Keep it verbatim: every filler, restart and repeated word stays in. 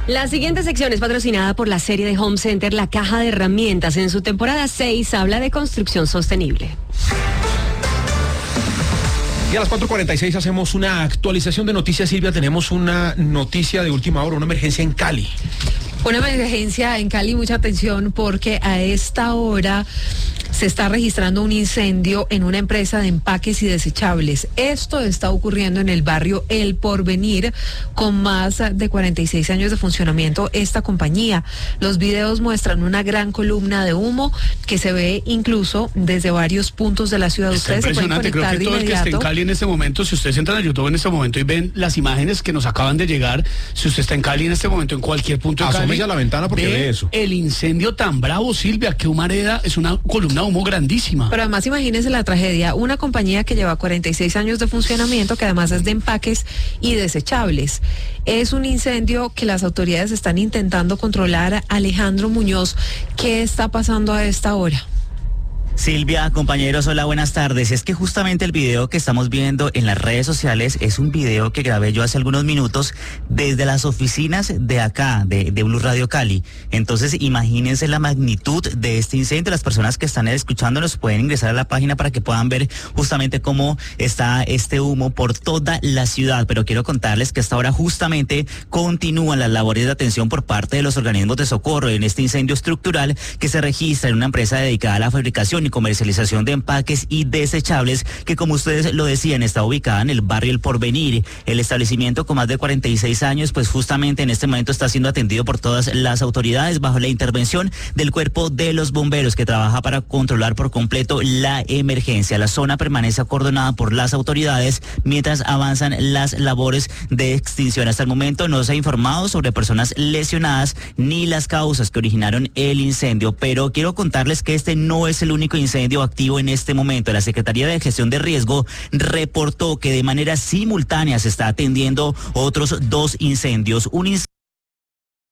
La siguiente sección es patrocinada por la serie de Home Center La Caja de Herramientas. En su temporada seis habla de construcción sostenible. Y a las cuatro cuarenta y seis hacemos una actualización de noticias. Silvia, tenemos una noticia de última hora, una emergencia en Cali. Una emergencia en Cali, mucha atención porque a esta hora se está registrando un incendio en una empresa de empaques y desechables. Esto está ocurriendo en el barrio El Porvenir, con más de cuarenta y seis años de funcionamiento esta compañía. Los videos muestran una gran columna de humo que se ve incluso desde varios puntos de la ciudad. Está Ustedes se pueden impresionante. conectar Creo que todo de el que esté en inmediato. Cali en este momento, si ustedes entran a YouTube en este momento y ven las imágenes que nos acaban de llegar, si usted está en Cali en este momento, en cualquier punto de Asómese Cali, a la ventana porque ve eso. El incendio tan bravo, Silvia, que Humareda es una columna de humo grandísima. Pero además imagínense la tragedia, una compañía que lleva cuarenta y seis años de funcionamiento, que además es de empaques y desechables. Es un incendio que las autoridades están intentando controlar. Alejandro Muñoz, ¿qué está pasando a esta hora? Silvia, compañeros, hola, buenas tardes. Es que justamente el video que estamos viendo en las redes sociales es un video que grabé yo hace algunos minutos desde las oficinas de acá, de, de Blue Radio Cali. Entonces, imagínense la magnitud de este incendio. Las personas que están escuchándonos pueden ingresar a la página para que puedan ver justamente cómo está este humo por toda la ciudad. Pero quiero contarles que hasta ahora justamente continúan las labores de atención por parte de los organismos de socorro en este incendio estructural que se registra en una empresa dedicada a la fabricación y comercialización de empaques y desechables, que, como ustedes lo decían, está ubicada en el barrio El Porvenir. El establecimiento, con más de cuarenta y seis años, pues justamente en este momento está siendo atendido por todas las autoridades bajo la intervención del Cuerpo de los Bomberos, que trabaja para controlar por completo la emergencia. La zona permanece acordonada por las autoridades mientras avanzan las labores de extinción. Hasta el momento no se ha informado sobre personas lesionadas ni las causas que originaron el incendio, pero quiero contarles que este no es el único incendio activo en este momento. La Secretaría de Gestión de Riesgo reportó que de manera simultánea se está atendiendo otros dos incendios. Un incendio